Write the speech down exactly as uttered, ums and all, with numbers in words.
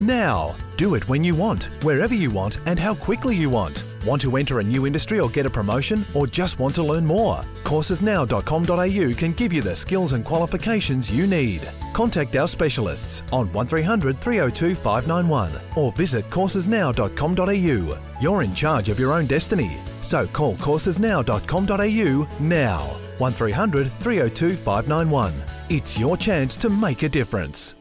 Now, do it when you want, wherever you want, and how quickly you want. Want to enter a new industry or get a promotion, or just want to learn more? courses now dot com dot a u can give you the skills and qualifications you need. Contact our specialists on one three hundred, three oh two, five nine one or visit courses now dot com dot a u. You're in charge of your own destiny, so call courses now dot com dot a u now. one three hundred, three oh two, five nine one. It's your chance to make a difference.